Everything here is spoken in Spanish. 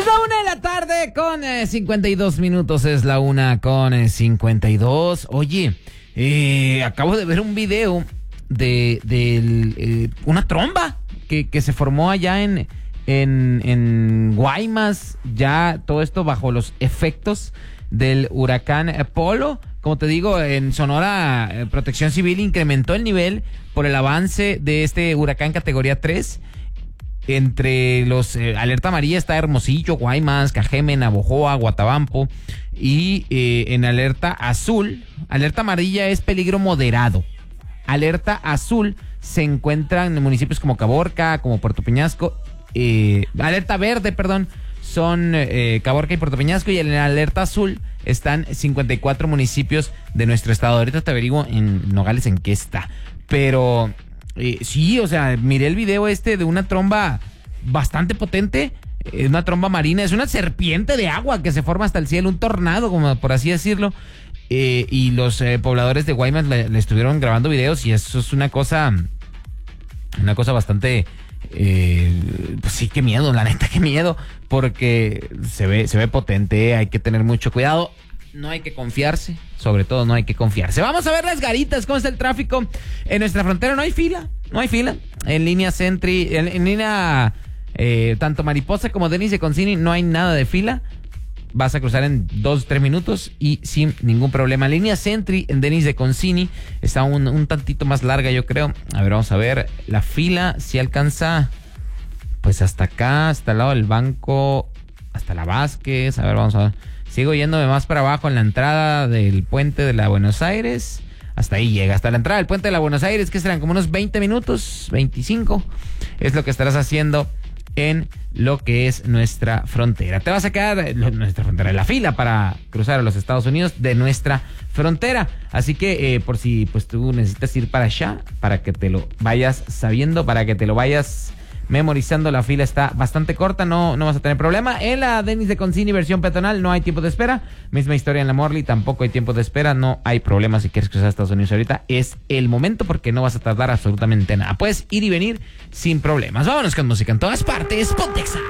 Es la 1:00 con 52 minutos. Es la 1:52. Oye, acabo de ver un video de una tromba que se formó allá en Guaymas. Ya todo esto bajo los efectos del huracán Polo. Como te digo, en Sonora, Protección Civil incrementó el nivel por el avance de este huracán categoría 3. Entre los alerta amarilla está Hermosillo, Guaymas, Cajeme, Navojoa, Guatabampo. Y en alerta azul, alerta amarilla es peligro moderado. Alerta azul se encuentran en municipios como Caborca, como Puerto Peñasco. Alerta verde, perdón, son Caborca y Puerto Peñasco. Y en alerta azul están 54 municipios de nuestro estado. Ahorita te averiguo en Nogales en qué está. Pero sí, o sea, miré el video de una tromba bastante potente. Una tromba marina, es una serpiente de agua que se forma hasta el cielo, un tornado, como por así decirlo. Y los pobladores de Guaymas le estuvieron grabando videos, y eso es una cosa bastante, pues sí, qué miedo, la neta, qué miedo, porque se ve potente. Hay que tener mucho cuidado, no hay que confiarse, sobre todo no hay que confiarse. Vamos a ver las garitas, cómo está el tráfico en nuestra frontera. No hay fila, en línea Sentry, en línea tanto Mariposa como Denis de Concini, no hay nada de fila. Vas a cruzar en 2-3 minutos y sin ningún problema. Línea Sentry en Denis de Concini está un tantito más larga, yo creo. A ver, vamos a ver. La fila si alcanza pues hasta acá, hasta el lado del banco, hasta la Vázquez. A ver, vamos a ver. Sigo yéndome más para abajo en la entrada del puente de la Buenos Aires. Hasta ahí llega, hasta la entrada del puente de la Buenos Aires, que serán como unos 20 minutos, 25. Es lo que estarás haciendo en lo que es nuestra frontera. Te vas a quedar nuestra frontera, en la fila para cruzar a los Estados Unidos de nuestra frontera. Así que por si pues tú necesitas ir para allá, para que te lo vayas sabiendo, para que te lo vayas memorizando, la fila está bastante corta, no vas a tener problema. En la Denis de Concini versión peatonal no hay tiempo de espera. Misma historia en la Morley, tampoco hay tiempo de espera, no hay problema. Si quieres cruzar a Estados Unidos ahorita, es el momento, porque no vas a tardar absolutamente nada. Puedes ir y venir sin problemas. Vámonos con música en todas partes. Pontexa.